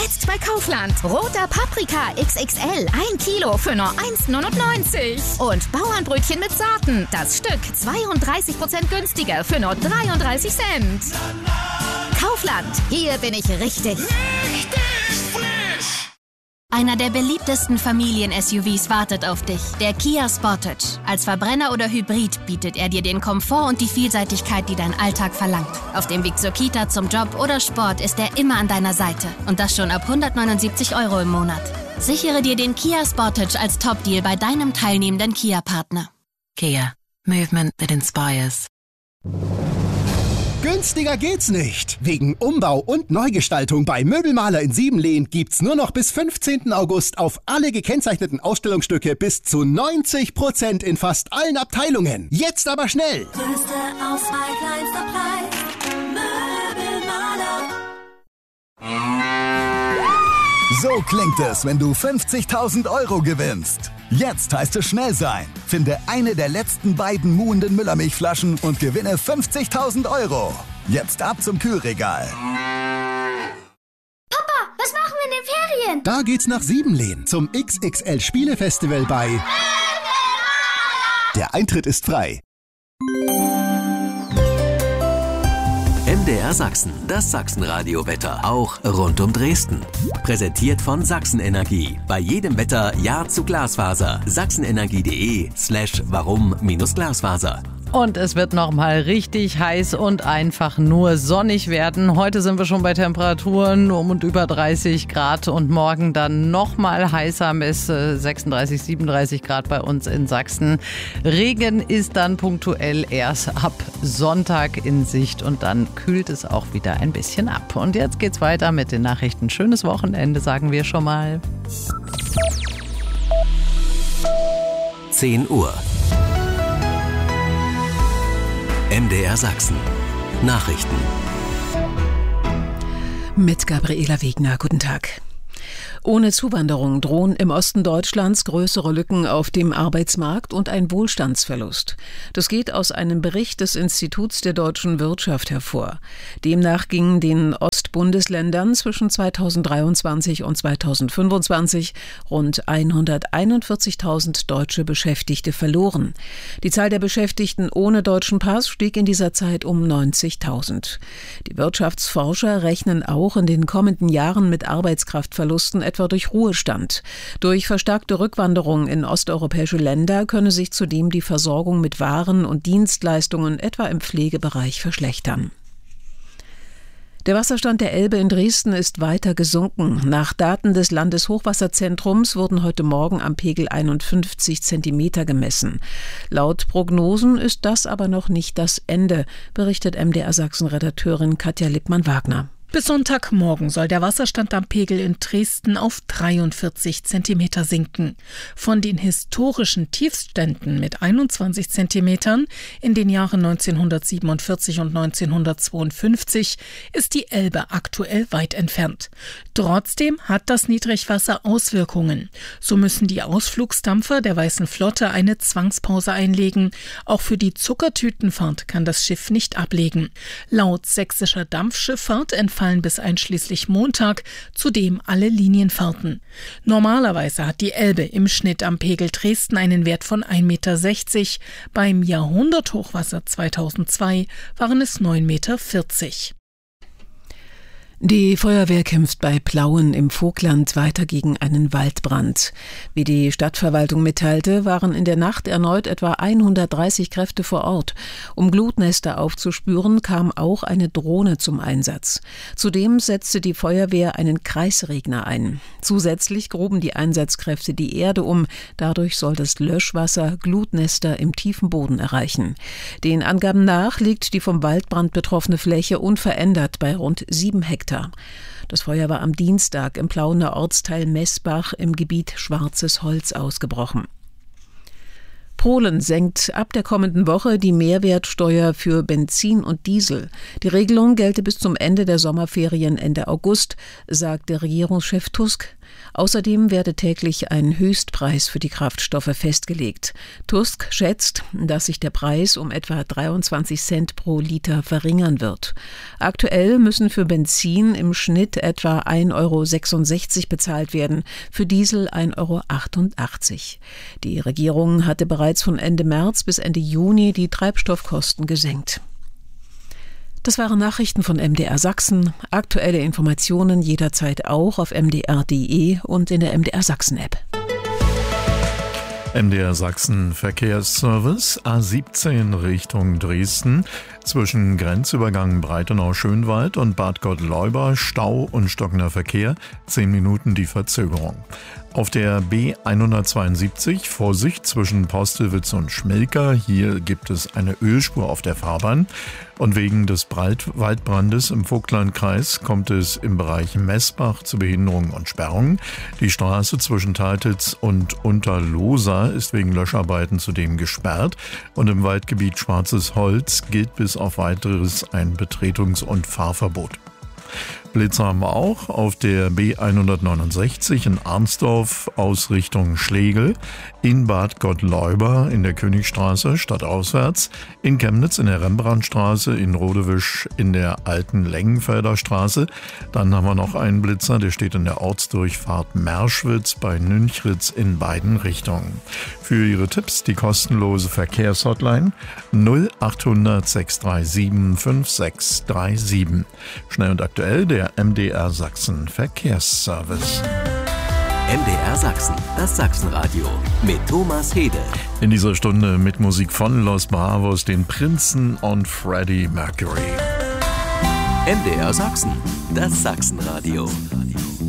Jetzt bei Kaufland. Roter Paprika XXL. 1 Kilo für nur 1,99. Und Bauernbrötchen mit Sorten. Das Stück 32% günstiger für nur 33 Cent. Kaufland. Hier bin ich richtig. Einer der beliebtesten Familien-SUVs wartet auf dich, der Kia Sportage. Als Verbrenner oder Hybrid bietet er dir den Komfort und die Vielseitigkeit, die dein Alltag verlangt. Auf dem Weg zur Kita, zum Job oder Sport ist er immer an deiner Seite. Und das schon ab 179 € im Monat. Sichere dir den Kia Sportage als Top-Deal bei deinem teilnehmenden Kia-Partner. Kia. Movement that inspires. Günstiger geht's nicht. Wegen Umbau und Neugestaltung bei Möbelmaler in Siebenlehn gibt's nur noch bis 15. August auf alle gekennzeichneten Ausstellungsstücke bis zu 90% in fast allen Abteilungen. Jetzt aber schnell! Größte Auswahl, kleinster Preis. Möbelmaler. So klingt es, wenn du 50.000 € gewinnst. Jetzt heißt es schnell sein. Finde eine der letzten beiden muhenden Müllermilchflaschen und gewinne 50.000 €. Jetzt ab zum Kühlregal. Papa, was machen wir in den Ferien? Da geht's nach Siebenlehn zum XXL Spielefestival bei Möbelmaler. Der Eintritt ist frei. MDR Sachsen, das Sachsenradio-Wetter, auch rund um Dresden. Präsentiert von Sachsenenergie. Bei jedem Wetter Ja zu Glasfaser. sachsenenergie.de/warum-Glasfaser. Und es wird nochmal richtig heiß und einfach nur sonnig werden. Heute sind wir schon bei Temperaturen um und über 30 Grad und morgen dann nochmal heißer bis 36, 37 Grad bei uns in Sachsen. Regen ist dann punktuell erst ab Sonntag in Sicht und dann kühlt es auch wieder ein bisschen ab. Und jetzt geht's weiter mit den Nachrichten. Schönes Wochenende, sagen wir schon mal. 10 Uhr. MDR Sachsen. Nachrichten. Mit Gabriela Wegner. Guten Tag. Ohne Zuwanderung drohen im Osten Deutschlands größere Lücken auf dem Arbeitsmarkt und ein Wohlstandsverlust. Das geht aus einem Bericht des Instituts der deutschen Wirtschaft hervor. Demnach gingen den Ostbundesländern zwischen 2023 und 2025 rund 141.000 deutsche Beschäftigte verloren. Die Zahl der Beschäftigten ohne deutschen Pass stieg in dieser Zeit um 90.000. Die Wirtschaftsforscher rechnen auch in den kommenden Jahren mit Arbeitskraftverlusten etwa durch Ruhestand. Durch verstärkte Rückwanderung in osteuropäische Länder könne sich zudem die Versorgung mit Waren und Dienstleistungen etwa im Pflegebereich verschlechtern. Der Wasserstand der Elbe in Dresden ist weiter gesunken. Nach Daten des Landeshochwasserzentrums wurden heute Morgen am Pegel 51 Zentimeter gemessen. Laut Prognosen ist das aber noch nicht das Ende, berichtet MDR Sachsen-Redakteurin Katja Lippmann-Wagner. Bis Sonntagmorgen soll der Wasserstand am Pegel in Dresden auf 43 Zentimeter sinken. Von den historischen Tiefständen mit 21 Zentimetern in den Jahren 1947 und 1952 ist die Elbe aktuell weit entfernt. Trotzdem hat das Niedrigwasser Auswirkungen. So müssen die Ausflugsdampfer der Weißen Flotte eine Zwangspause einlegen. Auch für die Zuckertütenfahrt kann das Schiff nicht ablegen. Laut sächsischer Dampfschifffahrt entfallen bis einschließlich Montag zudem alle Linienfahrten. Normalerweise hat die Elbe im Schnitt am Pegel Dresden einen Wert von 1,60 Meter. Beim Jahrhunderthochwasser 2002 waren es 9,40 Meter. Die Feuerwehr kämpft bei Plauen im Vogtland weiter gegen einen Waldbrand. Wie die Stadtverwaltung mitteilte, waren in der Nacht erneut etwa 130 Kräfte vor Ort. Um Glutnester aufzuspüren, kam auch eine Drohne zum Einsatz. Zudem setzte die Feuerwehr einen Kreisregner ein. Zusätzlich gruben die Einsatzkräfte die Erde um. Dadurch soll das Löschwasser Glutnester im tiefen Boden erreichen. Den Angaben nach liegt die vom Waldbrand betroffene Fläche unverändert bei rund 7 Hektar. Das Feuer war am Dienstag im Plauener Ortsteil Messbach im Gebiet Schwarzes Holz ausgebrochen. Polen senkt ab der kommenden Woche die Mehrwertsteuer für Benzin und Diesel. Die Regelung gelte bis zum Ende der Sommerferien Ende August, sagte Regierungschef Tusk. Außerdem werde täglich ein Höchstpreis für die Kraftstoffe festgelegt. Tusk schätzt, dass sich der Preis um etwa 23 Cent pro Liter verringern wird. Aktuell müssen für Benzin im Schnitt etwa 1,66 € bezahlt werden, für Diesel 1,88 €. Die Regierung hatte bereits von Ende März bis Ende Juni die Treibstoffkosten gesenkt. Das waren Nachrichten von MDR Sachsen. Aktuelle Informationen jederzeit auch auf mdr.de und in der MDR Sachsen-App. MDR Sachsen Verkehrsservice A17 Richtung Dresden. Zwischen Grenzübergang Breitenau-Schönwald und Bad Gottleuba Stau und stockender Verkehr. 10 Minuten die Verzögerung. Auf der B172 Vorsicht zwischen Postelwitz und Schmilka. Hier gibt es eine Ölspur auf der Fahrbahn. Und wegen des Waldbrandes im Vogtlandkreis kommt es im Bereich Messbach zu Behinderungen und Sperrungen. Die Straße zwischen Teititz und Unterlohsa ist wegen Löscharbeiten zudem gesperrt. Und im Waldgebiet Schwarzes Holz gilt bis auf weiteres ein Betretungs- und Fahrverbot. Blitzer haben wir auch auf der B169 in Arnsdorf aus Richtung Schlegel, in Bad Gottleuba in der Königstraße stadtauswärts, in Chemnitz in der Rembrandtstraße, in Rodewisch in der alten Lengenfelder Straße. Dann haben wir noch einen Blitzer, der steht in der Ortsdurchfahrt Merschwitz bei Nünchritz in beiden Richtungen. Für Ihre Tipps die kostenlose Verkehrshotline 0800 637 5637. Schnell und aktuell der MDR Sachsen Verkehrsservice. MDR Sachsen, das Sachsenradio mit Thomas Hede. In dieser Stunde mit Musik von Los Bravos, den Prinzen und Freddie Mercury. MDR Sachsen, das Sachsenradio.